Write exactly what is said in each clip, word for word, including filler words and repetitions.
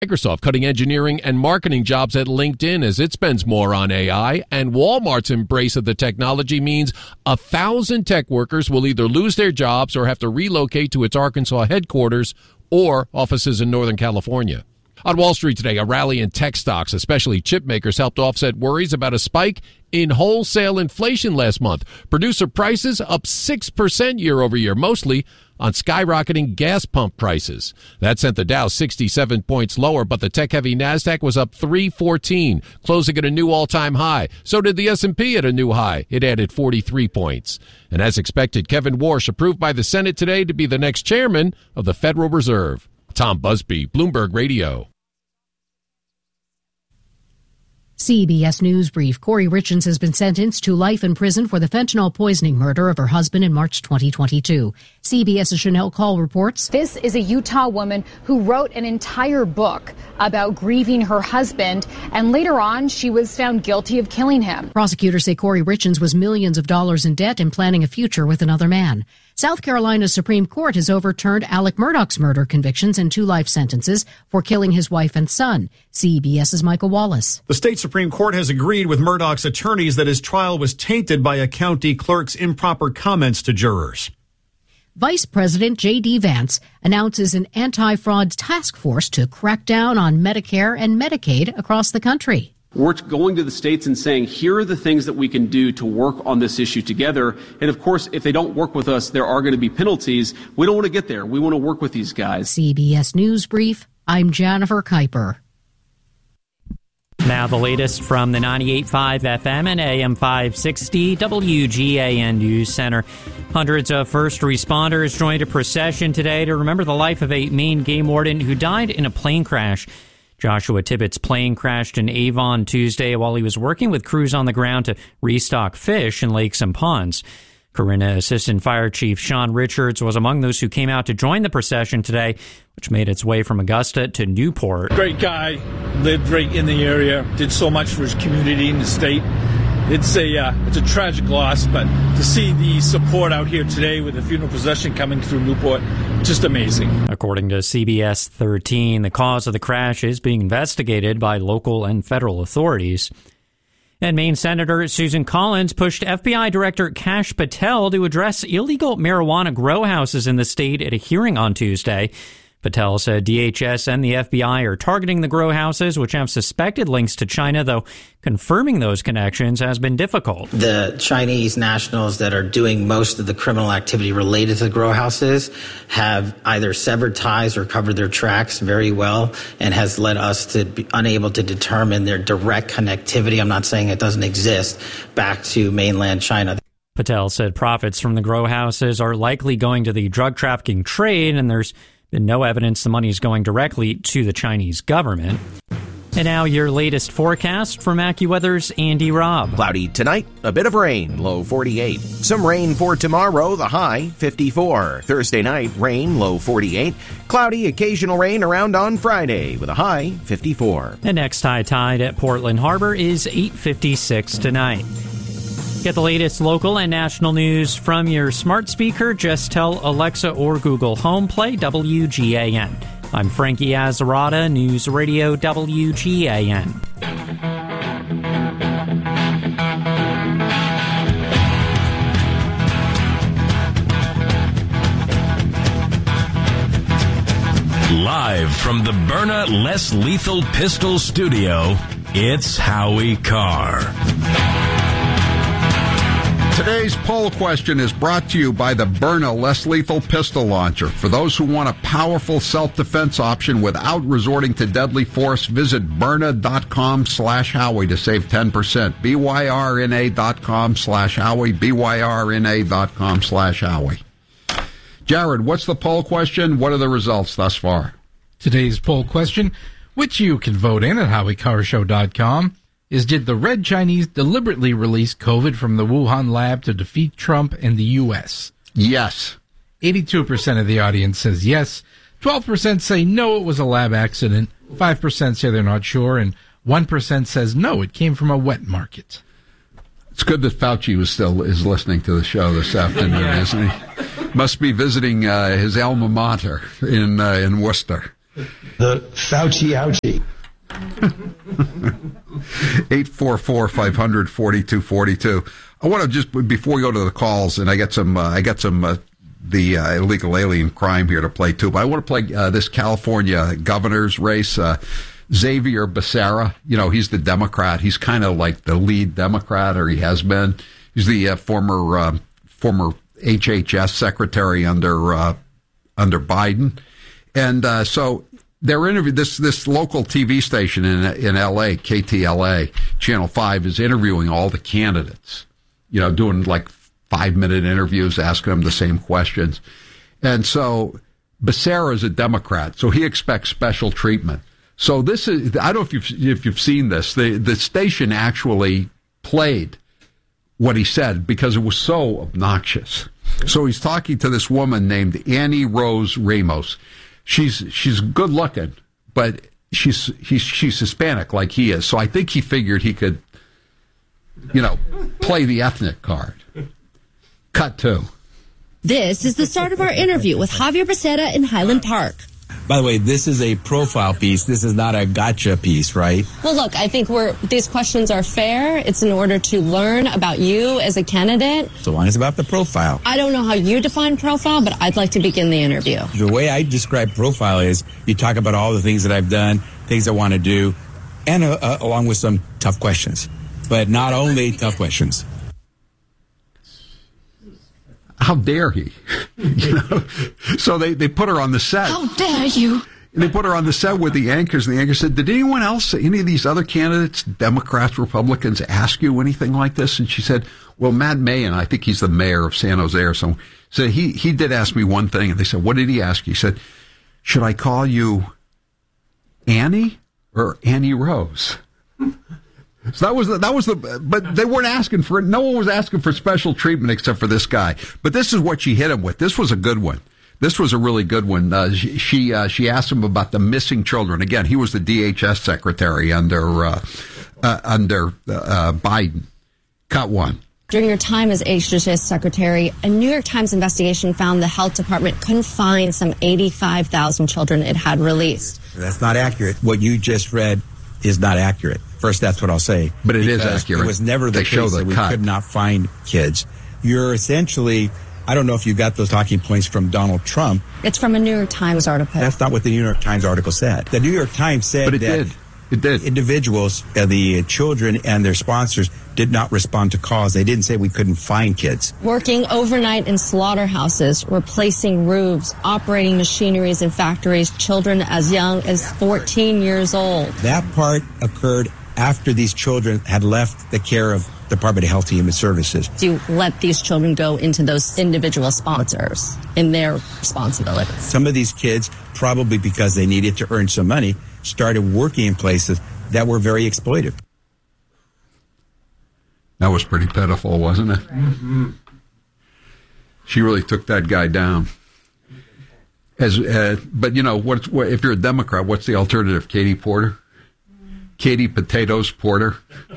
Microsoft cutting engineering and marketing jobs at LinkedIn as it spends more on A I, and Walmart's embrace of the technology means a thousand tech workers will either lose their jobs or have to relocate to its Arkansas headquarters or offices in Northern California. On Wall Street today, a rally in tech stocks, especially chip makers, helped offset worries about a spike in wholesale inflation last month. Producer prices up six percent year over year, mostly on skyrocketing gas pump prices. That sent the Dow sixty-seven points lower, but the tech-heavy NASDAQ was up three fourteen, closing at a new all-time high. So did the S and P at a new high. It added forty-three points. And as expected, Kevin Warsh approved by the Senate today to be the next chairman of the Federal Reserve. Tom Busby, Bloomberg Radio. C B S News Brief. Corey Richens has been sentenced to life in prison for the fentanyl poisoning murder of her husband in March twenty twenty-two. CBS's Chanel Call reports. This is a Utah woman who wrote an entire book about grieving her husband, and later on she was found guilty of killing him. Prosecutors say Corey Richens was millions of dollars in debt and planning a future with another man. South Carolina's Supreme Court has overturned Alec Murdaugh's murder convictions and two life sentences for killing his wife and son. CBS's Michael Wallace. The state Supreme Court has agreed with Murdaugh's attorneys that his trial was tainted by a county clerk's improper comments to jurors. Vice President J D. Vance announces an anti-fraud task force to crack down on Medicare and Medicaid across the country. We're going to the states and saying, here are the things that we can do to work on this issue together. And of course, if they don't work with us, there are going to be penalties. We don't want to get there. We want to work with these guys. C B S News Brief. I'm Jennifer Kuiper. Now the latest from the ninety-eight point five F M and A M five sixty W G A N News Center. Hundreds of first responders joined a procession today to remember the life of a Maine game warden who died in a plane crash. Joshua Tippett's plane crashed in Avon Tuesday while he was working with crews on the ground to restock fish in lakes and ponds. Corinna Assistant Fire Chief Sean Richards was among those who came out to join the procession today, which made its way from Augusta to Newport. Great guy, lived right in the area, did so much for his community and the state. It's a uh, it's a tragic loss, but to see the support out here today with the funeral procession coming through Newport, just amazing. According to C B S thirteen, the cause of the crash is being investigated by local and federal authorities. And Maine Senator Susan Collins pushed F B I Director Kash Patel to address illegal marijuana grow houses in the state at a hearing on Tuesday. Patel said D H S and the F B I are targeting the grow houses, which have suspected links to China, though confirming those connections has been difficult. The Chinese nationals that are doing most of the criminal activity related to the grow houses have either severed ties or covered their tracks very well, and has led us to be unable to determine their direct connectivity. I'm not saying it doesn't exist, back to mainland China. Patel said profits from the grow houses are likely going to the drug trafficking trade, and there's been no evidence the money is going directly to the Chinese government. And now your latest forecast from AccuWeather's Andy Robb. Cloudy tonight, a bit of rain, low forty-eight. Some rain for tomorrow, the high fifty-four. Thursday night, rain, low forty-eight. Cloudy, occasional rain around on Friday with a high fifty-four. The next high tide at Portland Harbor is eight fifty-six tonight. Get the latest local and national news from your smart speaker. Just tell Alexa or Google Home, play W G A N. I'm Frankie Azzarata, News Radio W G A N. Live from the Byrna Less Lethal Pistol Studio, it's Howie Carr. Today's poll question is brought to you by the Byrna Less Lethal Pistol Launcher. For those who want a powerful self-defense option without resorting to deadly force, visit Byrna.com slash Howie to save ten percent. B-Y-R-N-A.com slash Howie. B-Y-R-N-A.com slash Howie. Jared, what's the poll question? What are the results thus far? Today's poll question, which you can vote in at Howie Carr Show dot com, is did the Red Chinese deliberately release COVID from the Wuhan lab to defeat Trump and the U S? Yes. eighty-two percent of the audience says yes. twelve percent say no, it was a lab accident. five percent say they're not sure. And one percent says no, it came from a wet market. It's good that Fauci was still is listening to the show this afternoon, isn't he? Must be visiting uh, his alma mater in uh, in Worcester. The Fauci ouchie. eight four four, five hundred, forty-two forty-two. I want to just, before we go to the calls, and I got some, uh, I got some, uh, the uh, illegal alien crime here to play too, but I want to play uh, this California governor's race. Uh, Xavier Becerra, you know, he's the Democrat. He's kind of like the lead Democrat, or he has been. He's the uh, former uh, former H H S secretary under uh, under Biden, and uh, so they're interviewing this this local T V station in in L A, K T L A, Channel Five is interviewing all the candidates. You know, doing like five minute interviews, asking them the same questions, and so Becerra is a Democrat, so he expects special treatment. So this is, I don't know if you've, if you've seen this, the, the station actually played what he said because it was so obnoxious. So he's talking to this woman named Annie Rose Ramos. She's, she's good looking, but she's, he's, she's Hispanic like he is. So I think he figured he could, you know, play the ethnic card. Cut two. This is the start of our interview with Javier Becerra in Highland Park. By the way, this is a profile piece. This is not a gotcha piece, right? Well, look, I think we're these questions are fair. It's in order to learn about you as a candidate. So long as it's about the profile. I don't know how you define profile, but I'd like to begin the interview. The way I describe profile is you talk about all the things that I've done, things I want to do, and uh, uh, along with some tough questions. But not only tough questions. How dare he? You know? So they, they put her on the set. How dare you? And they put her on the set with the anchors, and the anchor said, did anyone else, any of these other candidates, Democrats, Republicans, ask you anything like this? And she said, well, Matt Mayen, I think he's the mayor of San Jose or something, said he, he did ask me one thing. And they said, what did he ask you? He said, should I call you Annie or Annie Rose? So that was the, that was the, but they weren't asking for it. No one was asking for special treatment except for this guy. But this is what she hit him with. This was a good one. This was a really good one. Uh, she she, uh, she asked him about the missing children. Again, he was the D H S secretary under uh, uh, under uh, Biden. Cut one. During your time as H H S secretary, a New York Times investigation found the health department couldn't find some eighty-five thousand children it had released. That's not accurate. What you just read is not accurate. First, that's what I'll say. But it is accurate. It was never the they case the that we cut. could not find kids. You're essentially, I don't know if you got those talking points from Donald Trump. It's from a New York Times article. That's not what the New York Times article said. The New York Times said but it that did. It did. individuals, uh, the children and their sponsors, did not respond to calls. They didn't say we couldn't find kids. Working overnight in slaughterhouses, replacing roofs, operating machineries in factories, children as young as fourteen years old. That part occurred after these children had left the care of the Department of Health and Human Services. To let these children go into those individual sponsors in their responsibilities. Some of these kids, probably because they needed to earn some money, started working in places that were very exploitive. That was pretty pitiful, wasn't it? Mm-hmm. She really took that guy down. As, uh, but you know, what's, what, if you're a Democrat, what's the alternative? Katie Porter? Katie Potatoes Porter?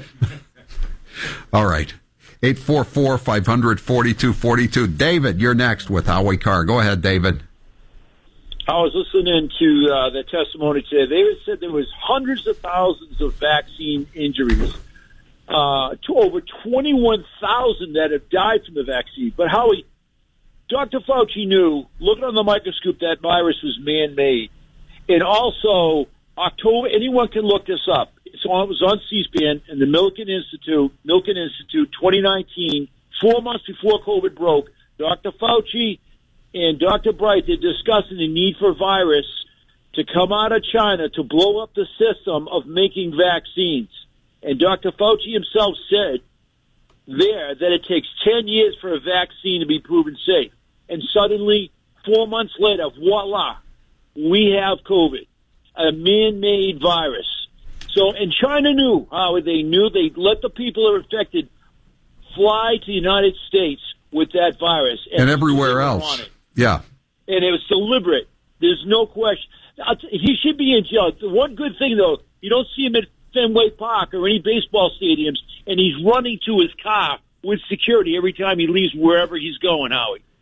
All right. eight four four, five hundred, forty-two forty-two. David, you're next with Howie Carr. Go ahead, David. I was listening to uh, the testimony today. They said there was hundreds of thousands of vaccine injuries, uh, to over twenty-one thousand that have died from the vaccine. But Howie, Doctor Fauci knew, looking on the microscope, that virus was man-made. And also, October, anyone can look this up. It's on, it was on C-SPAN and the Milken Institute, Milken Institute, twenty nineteen, four months before COVID broke. Doctor Fauci and Doctor Bright, they're discussing the need for a virus to come out of China to blow up the system of making vaccines. And Doctor Fauci himself said there that it takes ten years for a vaccine to be proven safe. And suddenly, four months later, voila, we have COVID, a man-made virus. So, and China knew, Howard, they knew they let the people who are infected fly to the United States with that virus. And, and everywhere else. Yeah. And it was deliberate. There's no question. He should be in jail. The one good thing, though, you don't see him at Fenway Park or any baseball stadiums, and he's running to his car with security every time he leaves wherever he's going, Howie.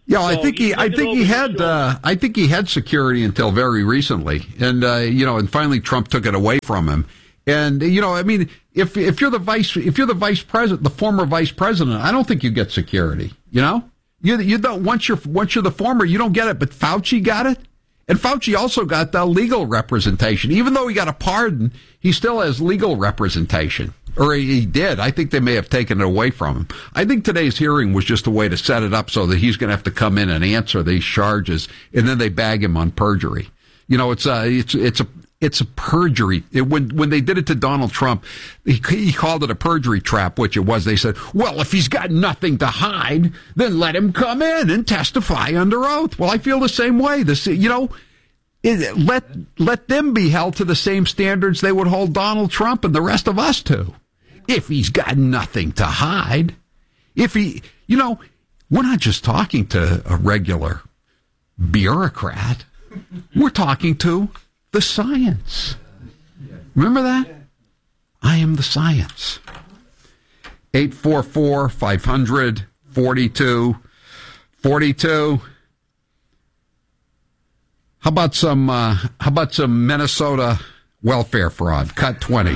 Yeah, so I think he, I think he had, uh, I think he had security until very recently, and uh, you know, and finally Trump took it away from him. And you know, I mean, if if you're the vice, if you're the vice president, the former vice president, I don't think you get security. You know, you you don't once you're once you're the former, you don't get it. But Fauci got it, and Fauci also got the legal representation. Even though he got a pardon, he still has legal representation. Or he did. I think they may have taken it away from him. I think today's hearing was just a way to set it up so that he's going to have to come in and answer these charges, and then they bag him on perjury. You know, it's a, it's, it's a, it's a perjury. It, when, when they did it to Donald Trump, he, he called it a perjury trap, which it was. They said, well, if he's got nothing to hide, then let him come in and testify under oath. Well, I feel the same way. This, you know, it, let, let them be held to the same standards they would hold Donald Trump and the rest of us to. If he's got nothing to hide, if he, you know, we're not just talking to a regular bureaucrat. We're talking to the science. Remember that? I am the science. eight four four, five hundred, forty-two forty-two. How about some, uh, how about some Minnesota welfare fraud? Cut twenty.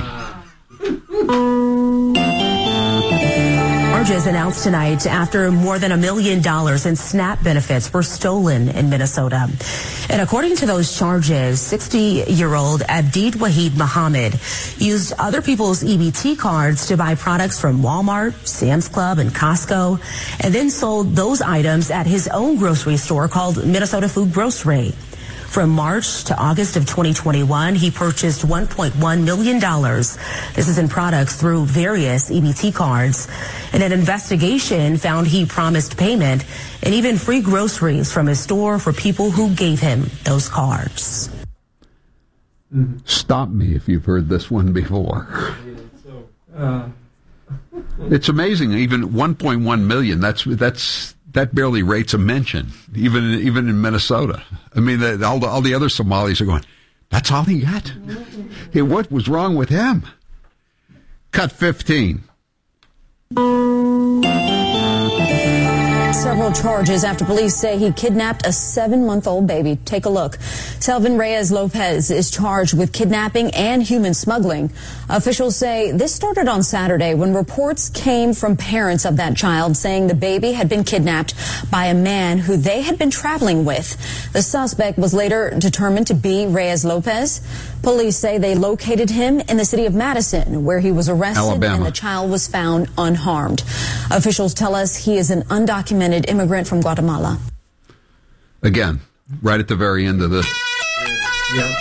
Charges announced tonight after more than a million dollars in SNAP benefits were stolen in Minnesota. And according to those charges, sixty-year-old Abdeed Wahid Muhammad used other people's E B T cards to buy products from Walmart, Sam's Club, and Costco, and then sold those items at his own grocery store called Minnesota Food Grocery. From March to August of twenty twenty-one, he purchased one point one million dollars. This is in products through various E B T cards. And an investigation found he promised payment and even free groceries from his store for people who gave him those cards. Stop me if you've heard this one before. It's amazing. Even one point one million, that's, that's, that barely rates a mention, even even in Minnesota. I mean, the, all the all the other Somalis are going, that's all he got? Hey, what was wrong with him? Cut fifteen. Several charges after police say he kidnapped a seven-month-old baby. Take a look. Selvin Reyes Lopez is charged with kidnapping and human smuggling. Officials say this started on Saturday when reports came from parents of that child saying the baby had been kidnapped by a man who they had been traveling with. The suspect was later determined to be Reyes Lopez. Police say they located him in the city of Madison, where he was arrested Alabama. And the child was found unharmed. Officials tell us he is an undocumented immigrant from Guatemala. Again, right at the very end of this. Yeah.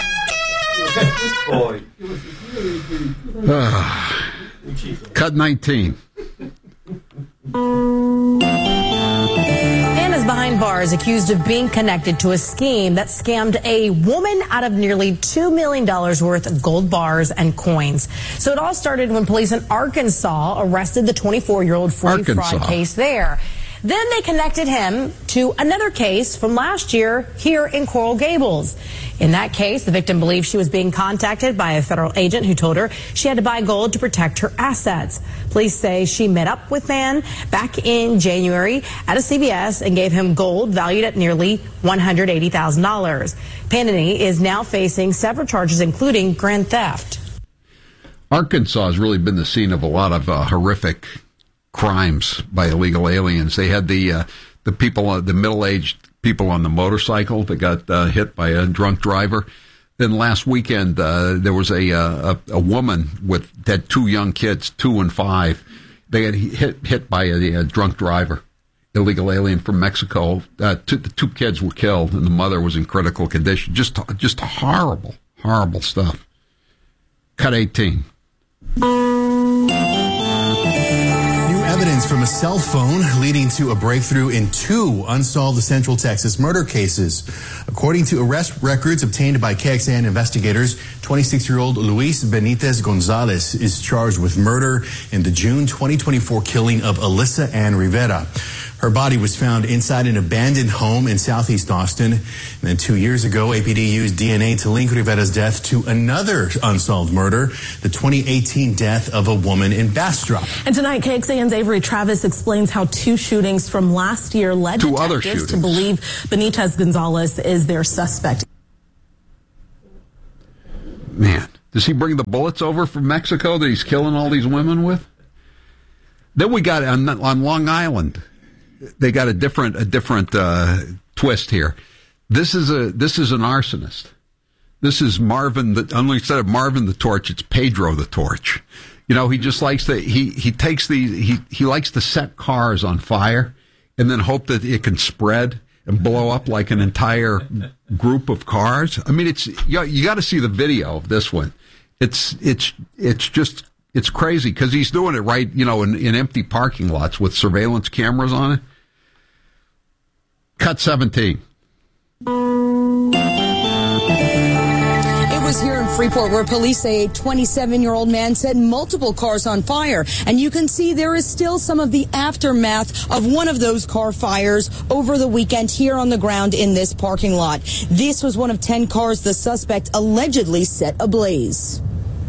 Uh, cut nineteen. Man is behind bars accused of being connected to a scheme that scammed a woman out of nearly two million dollars worth of gold bars and coins. So it all started when police in Arkansas arrested the twenty-four-year-old for a fraud case there. Then they connected him to another case from last year here in Coral Gables. In that case, the victim believed she was being contacted by a federal agent who told her she had to buy gold to protect her assets. Police say she met up with man back in January at a C V S and gave him gold valued at nearly one hundred eighty thousand dollars. Panini is now facing several charges, including grand theft. Arkansas has really been the scene of a lot of uh, horrific crimes by illegal aliens. They had the uh, the people, uh, the middle-aged people on the motorcycle that got uh, hit by a drunk driver. Then last weekend, uh, there was a, a a woman with had two young kids, two and five. They got hit hit by a, a drunk driver, illegal alien from Mexico. Uh, two, the two kids were killed, and the mother was in critical condition. Just just horrible, horrible stuff. Cut eighteen. Evidence from a cell phone leading to a breakthrough in two unsolved Central Texas murder cases. According to arrest records obtained by K X A N investigators, twenty-six-year-old Luis Benitez Gonzalez is charged with murder in the June twenty twenty-four killing of Alyssa Ann Rivera. Her body was found inside an abandoned home in southeast Austin. And then two years ago, A P D used D N A to link Rivera's death to another unsolved murder, the twenty eighteen death of a woman in Bastrop. And tonight, K X A N's Avery Travis explains how two shootings from last year led Two other detectives to shootings. believe Benitez Gonzalez is their suspect. Man, does he bring the bullets over from Mexico that he's killing all these women with? Then we got on, on Long Island. They got a different a different uh, twist here. This is a this is an arsonist. This is Marvin. The, only instead of Marvin the Torch, it's Pedro the Torch. You know, he just likes to he he takes these he he likes to set cars on fire and then hope that it can spread and blow up like an entire group of cars. I mean, it's you, you got to see the video of this one. It's it's it's just it's crazy because he's doing it right, you know, in, in empty parking lots with surveillance cameras on it. Cut seventeen. It was here in Freeport where police say a twenty-seven-year-old man set multiple cars on fire. And you can see there is still some of the aftermath of one of those car fires over the weekend here on the ground in this parking lot. This was one of ten cars the suspect allegedly set ablaze.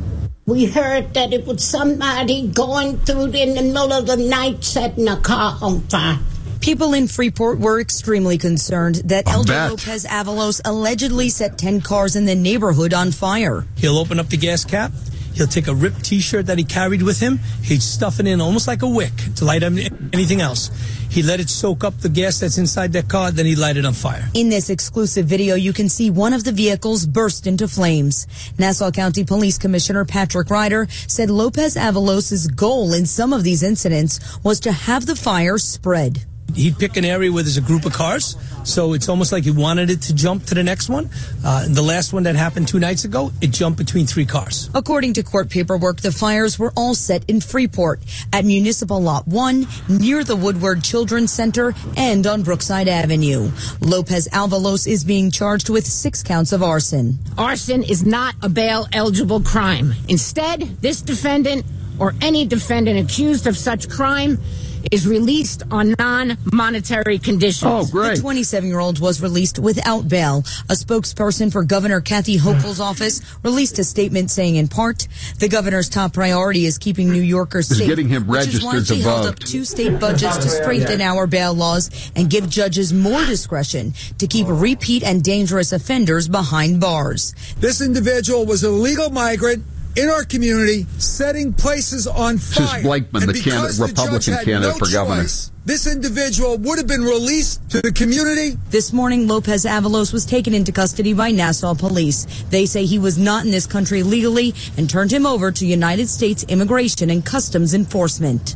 We heard that it was somebody going through in the middle of the night setting a car on fire. People in Freeport were extremely concerned that I'll Elder bet. Lopez Avalos allegedly set ten cars in the neighborhood on fire. He'll open up the gas cap. He'll take a ripped T-shirt that he carried with him. He'd stuff it in almost like a wick to light up anything else. He let it soak up the gas that's inside that car, then he light it on fire. In this exclusive video, you can see one of the vehicles burst into flames. Nassau County Police Commissioner Patrick Ryder said Lopez Avalos' goal in some of these incidents was to have the fire spread. He'd pick an area where there's a group of cars, so it's almost like he wanted it to jump to the next one. Uh, the last one that happened two nights ago, it jumped between three cars. According to court paperwork, the fires were all set in Freeport at Municipal Lot one, near the Woodward Children's Center, and on Brookside Avenue. Lopez Avalos is being charged with six counts of arson. Arson is not a bail-eligible crime. Instead, this defendant or any defendant accused of such crime is released on non-monetary conditions. The twenty-seven-year-old was released without bail. A spokesperson for Governor Kathy Hochul's office released a statement saying, in part, the governor's top priority is keeping New Yorkers Is safe, getting him which is why registered she to held vote. up two state budgets to strengthen our bail laws and give judges more discretion to keep repeat and dangerous offenders behind bars. This individual was a legal migrant in our community, setting places on This fire. is Blakeman, And the because candidate, the Republican judge had candidate no for governor. choice, this individual would have been released to the community. This morning, Lopez Avalos was taken into custody by Nassau police. They say he was not in this country legally and turned him over to United States Immigration and Customs Enforcement.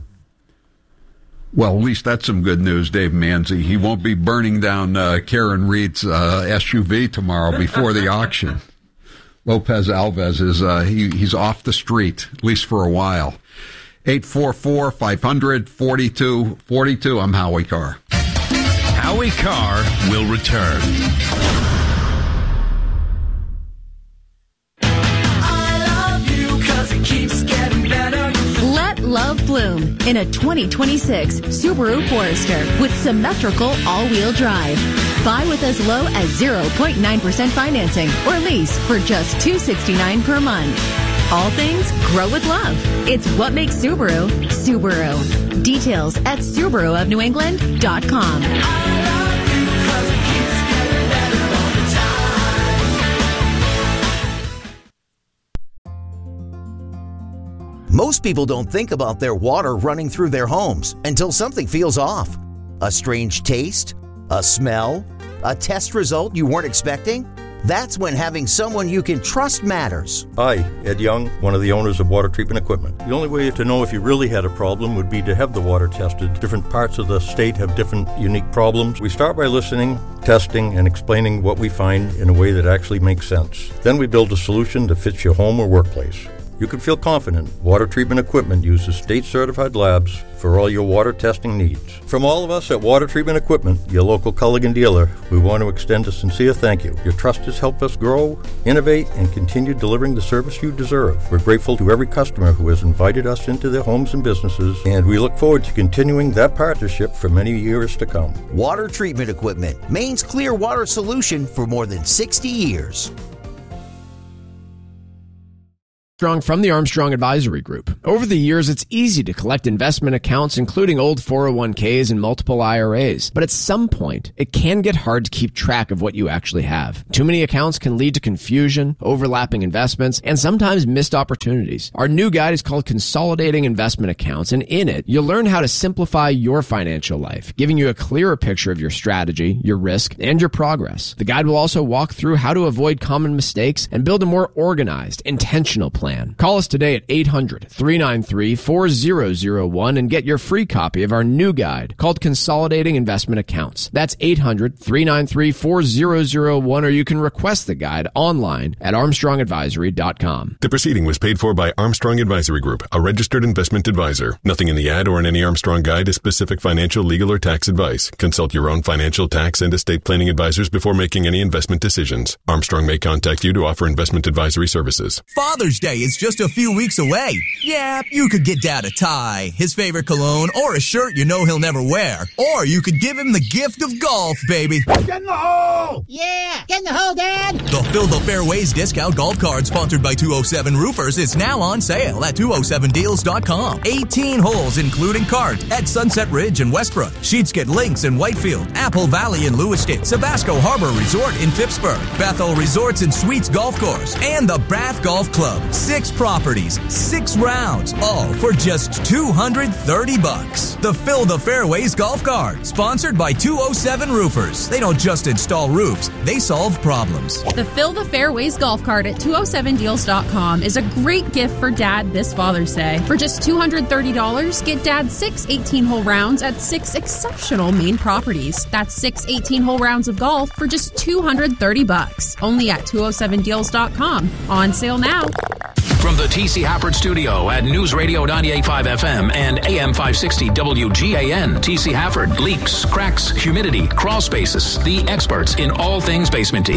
Well, at least that's some good news, Dave Manzi. He won't be burning down uh, Karen Reed's uh, S U V tomorrow before the auction. Lopez Alves is uh, he, he's off the street, at least for a while. eight four four, five hundred, forty-two forty-two. I'm Howie Carr. Howie Carr will return. Let love bloom in a twenty twenty-six Subaru Forester with symmetrical all-wheel drive. Buy with as low as zero point nine percent financing or lease for just two hundred sixty-nine dollars per month. All things grow with love. It's what makes Subaru, Subaru. Details at Subaru of New England dot com. Most people don't think about their water running through their homes until something feels off. A strange taste? A smell? A test result you weren't expecting? That's when having someone you can trust matters. Hi, Ed Young, one of the owners of Water Treatment Equipment. The only way to know if you really had a problem would be to have the water tested. Different parts of the state have different unique problems. We start by listening, testing, and explaining what we find in a way that actually makes sense. Then we build a solution that fits your home or workplace. You can feel confident Water Treatment Equipment uses state-certified labs for all your water testing needs. From all of us at Water Treatment Equipment, your local Culligan dealer, we want to extend a sincere thank you. Your trust has helped us grow, innovate, and continue delivering the service you deserve. We're grateful to every customer who has invited us into their homes and businesses, and we look forward to continuing that partnership for many years to come. Water Treatment Equipment, Maine's clear water solution for more than sixty years. From the Armstrong Advisory Group. Over the years, it's easy to collect investment accounts, including old four oh one k's and multiple I R As. But at some point, it can get hard to keep track of what you actually have. Too many accounts can lead to confusion, overlapping investments, and sometimes missed opportunities. Our new guide is called Consolidating Investment Accounts, and in it, you'll learn how to simplify your financial life, giving you a clearer picture of your strategy, your risk, and your progress. The guide will also walk through how to avoid common mistakes and build a more organized, intentional plan. Call us today at eight hundred, three nine three, four zero zero one and get your free copy of our new guide called Consolidating Investment Accounts. That's eight hundred, three nine three, four zero zero one, or you can request the guide online at armstrong advisory dot com. The proceeding was paid for by Armstrong Advisory Group, a registered investment advisor. Nothing in the ad or in any Armstrong guide is specific financial, legal, or tax advice. Consult your own financial, tax, and estate planning advisors before making any investment decisions. Armstrong may contact you to offer investment advisory services. Father's Day is just a few weeks away. Yeah, you could get Dad a tie, his favorite cologne, or a shirt you know he'll never wear. Or you could give him the gift of golf, baby. Get in the hole! Yeah, get in the hole, Dad! The Fill the Fairways discount golf card sponsored by two oh seven Roofers is now on sale at two oh seven deals dot com. eighteen holes including cart at Sunset Ridge in Westbrook, Sheetsket Links in Whitefield, Apple Valley in Lewiston, Sabasco Harbor Resort in Phippsburg, Bethel Resorts and Suites Golf Course, and the Bath Golf Club. Six properties, six rounds, all for just two hundred thirty bucks. The Fill the Fairways golf cart, sponsored by two oh seven Roofers. They don't just install roofs, they solve problems. The Fill the Fairways golf cart at two oh seven deals dot com is a great gift for Dad this Father's Day. For just two hundred thirty dollars, get Dad six eighteen-hole rounds at six exceptional Maine properties. That's six eighteen-hole rounds of golf for just two hundred thirty bucks. Only at two oh seven deals dot com. On sale now. From the T C Hafford Studio at News Radio ninety-eight point five F M and A M five sixty W G A N, T C Hafford, leaks, cracks, humidity, crawl spaces, the experts in all things basementy.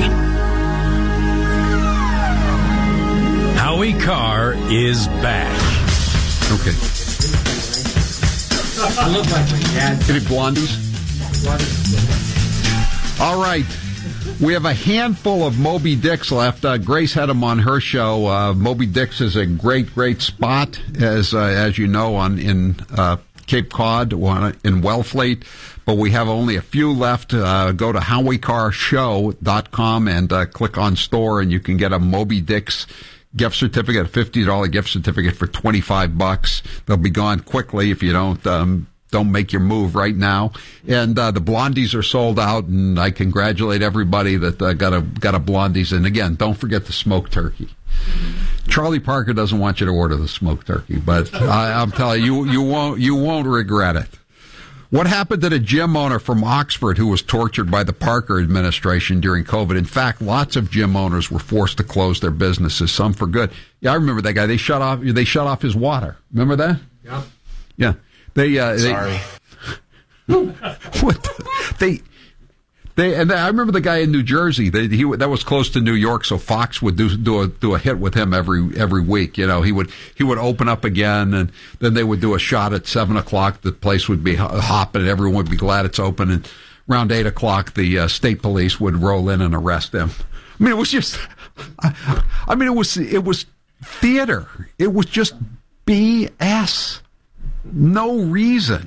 Howie Carr is back. Okay. I look like my dad. Any blondies? All right. We have a handful of Moby Dicks left. Uh, Grace had them on her show. Uh, Moby Dicks is a great, great spot, as uh, as you know, on in uh, Cape Cod, in Wellfleet. But we have only a few left. Uh, go to howie carr show dot com and uh, click on store, and you can get a Moby Dicks gift certificate, a fifty dollars gift certificate for twenty-five bucks. They'll be gone quickly if you don't um, don't make your move right now. And uh, the Blondies are sold out, and I congratulate everybody that uh, got a got a Blondies. And again, don't forget the smoked turkey. Charlie Parker doesn't want you to order the smoked turkey, but I, I'm telling you, you won't you won't regret it. What happened to the gym owner from Oxford who was tortured by the Parker administration during COVID? In fact, lots of gym owners were forced to close their businesses, some for good. Yeah, I remember that guy. They shut off they shut off his water. Remember that? Yeah. Yeah. They uh Sorry. They, what the, they They and I remember the guy in New Jersey. They, he that was close to New York, so Fox would do do a do a hit with him every every week. You know, he would he would open up again, and then they would do a shot at seven o'clock. The place would be hopping, and everyone would be glad it's open. And around eight o'clock, the uh, state police would roll in and arrest him. I mean, it was just. I, I mean, it was it was theater. It was just B S. No reason.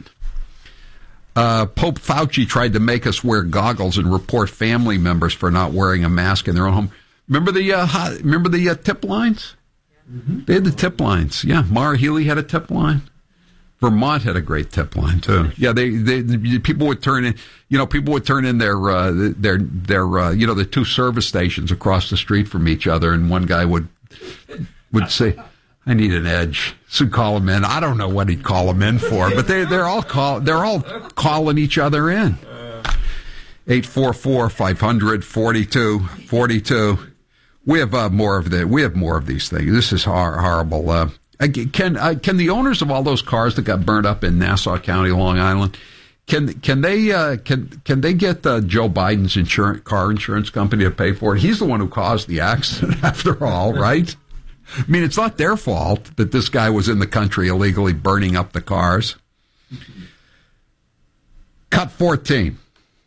Uh, Pope Fauci tried to make us wear goggles and report family members for not wearing a mask in their own home. Remember the uh, hot, remember the uh, tip lines? Mm-hmm. They had the tip lines. Yeah, Mara Healy had a tip line. Vermont had a great tip line too. Yeah, they, they, they people would turn in, you know, people would turn in their uh, their their uh, you know, the two service stations across the street from each other, and one guy would would say, I need an edge. So call him in. I don't know what he'd call him in for, but they they're all call they're all calling each other in. eight four four, five hundred, forty-two forty-two. We have uh, more of the. We have more of these things. This is hor- horrible. Uh, can uh, can the owners of all those cars that got burned up in Nassau County, Long Island, can can they uh, can can they get uh, Joe Biden's insurance car insurance company to pay for it? He's the one who caused the accident, after all, right? I mean, it's not their fault that this guy was in the country illegally burning up the cars. Cut fourteen.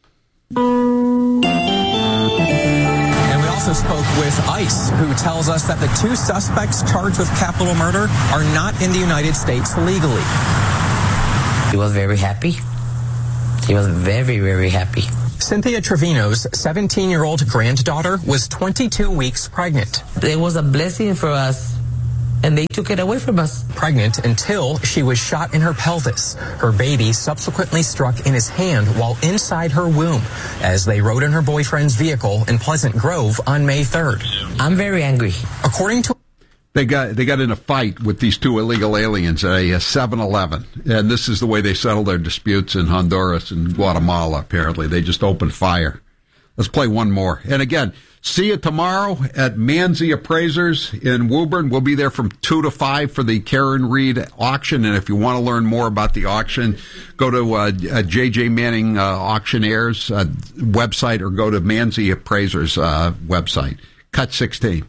Also spoke with ICE, who tells us that the two suspects charged with capital murder are not in the United States legally. He was very happy. He was very, very happy. Cynthia Trevino's seventeen-year-old granddaughter was twenty-two weeks pregnant. It was a blessing for us, and they took it away from us. Pregnant until she was shot in her pelvis. Her baby subsequently struck in his hand while inside her womb as they rode in her boyfriend's vehicle in Pleasant Grove on May third. I'm very angry. According to They got they got in a fight with these two illegal aliens at a seven eleven, and this is the way they settle their disputes in Honduras and Guatemala, apparently. They just opened fire. Let's play one more. And again, see you tomorrow at Manzi Appraisers in Woburn. We'll be there from two to five for the Karen Reed auction. And if you want to learn more about the auction, go to uh, J J Manning uh, Auctioneers uh, website or go to Manzi Appraisers uh, website. Cut sixteen.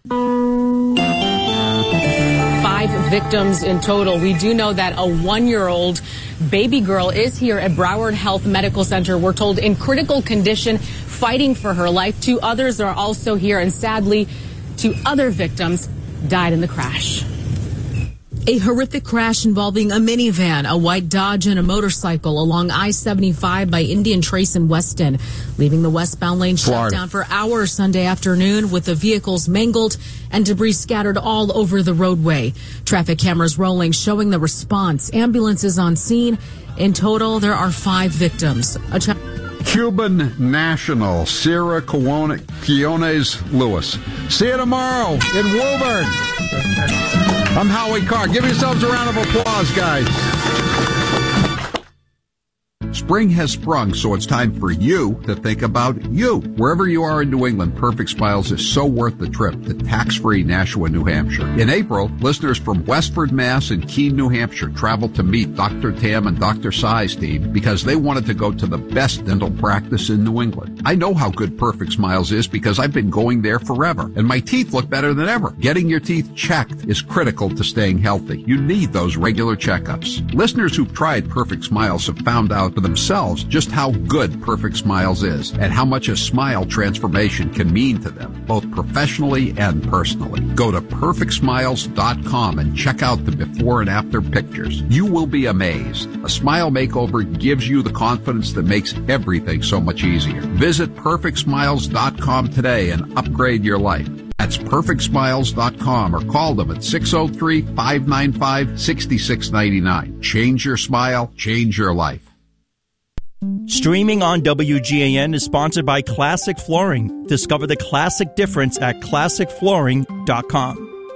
Five victims in total. We do know that a one-year-old baby girl is here at Broward Health Medical Center. We're told in critical condition, fighting for her life. Two others are also here, and sadly, two other victims died in the crash. A horrific crash involving a minivan, a white Dodge, and a motorcycle along I seventy-five by Indian Trace in Weston, leaving the westbound lane shut down for hours Sunday afternoon with the vehicles mangled and debris scattered all over the roadway. Traffic cameras rolling, showing the response. Ambulances on scene. In total, there are five victims. A tra- Cuban national Sierra Quiones Lewis. See you tomorrow in Woburn. I'm Howie Carr. Give yourselves a round of applause, guys. Spring has sprung, so it's time for you to think about you. Wherever you are in New England, Perfect Smiles is so worth the trip to tax-free Nashua, New Hampshire. In April, listeners from Westford, Mass. and Keene, New Hampshire traveled to meet Doctor Tam and Doctor Sai's team because they wanted to go to the best dental practice in New England. I know how good Perfect Smiles is because I've been going there forever, and my teeth look better than ever. Getting your teeth checked is critical to staying healthy. You need those regular checkups. Listeners who've tried Perfect Smiles have found out for themselves just how good Perfect Smiles is and how much a smile transformation can mean to them, both professionally and personally. Go to perfect smiles dot com and check out the before and after pictures. You will be amazed. A smile makeover gives you the confidence that makes everything so much easier. Visit perfect smiles dot com today and upgrade your life. That's perfect smiles dot com or call them at six oh three, five nine five, six six nine nine. Change your smile, change your life. Streaming on W G A N is sponsored by Classic Flooring. Discover the classic difference at classic flooring dot com.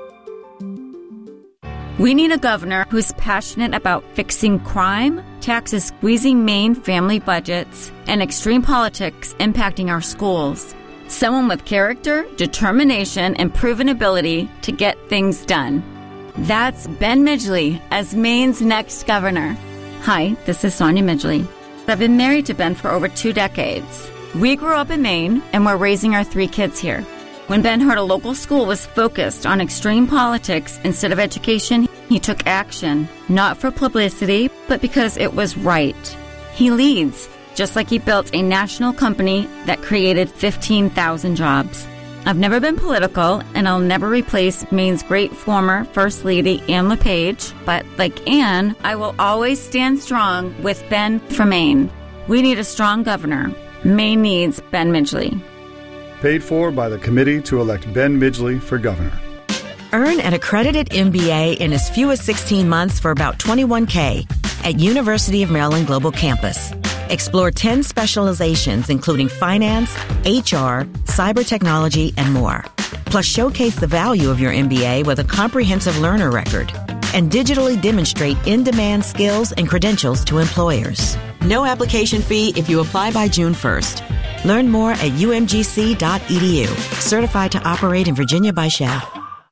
We need a governor who's passionate about fixing crime, taxes squeezing Maine family budgets, and extreme politics impacting our schools. Someone with character, determination, and proven ability to get things done. That's Ben Midgley as Maine's next governor. Hi, this is Sonia Midgley. I've been married to Ben for over two decades. We grew up in Maine, and we're raising our three kids here. When Ben heard a local school was focused on extreme politics instead of education, he took action, not for publicity, but because it was right. He leads, just like he built a national company that created fifteen thousand jobs. I've never been political, and I'll never replace Maine's great former First Lady, Ann LePage, but like Ann, I will always stand strong with Ben for Maine. We need a strong governor. Maine needs Ben Midgley. Paid for by the committee to elect Ben Midgley for governor. Earn an accredited M B A in as few as sixteen months for about twenty-one thousand dollars at University of Maryland Global Campus. Explore ten specializations, including finance, H R, cyber technology, and more. Plus, showcase the value of your M B A with a comprehensive learner record and digitally demonstrate in-demand skills and credentials to employers. No application fee if you apply by June first. Learn more at u m g c dot e d u. Certified to operate in Virginia by Shell.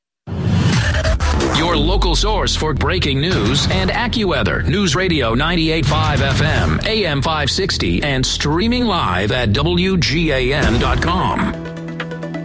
Your local source for breaking news and AccuWeather. News Radio ninety-eight point five F M, A M five sixty, and streaming live at W G A N dot com.